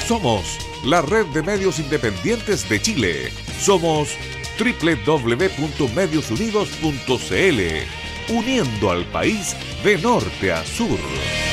Somos la red de medios independientes de Chile. Somos www.mediosunidos.cl, uniendo al país de norte a sur.